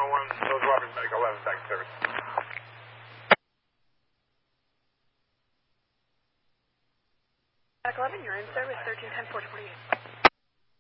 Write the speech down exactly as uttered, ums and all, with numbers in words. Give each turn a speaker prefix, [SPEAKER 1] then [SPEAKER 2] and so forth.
[SPEAKER 1] one one, Village Robbers, Medical eleven, back in service.
[SPEAKER 2] Medical eleven, you're in service, thirteen ten, four twenty-eight.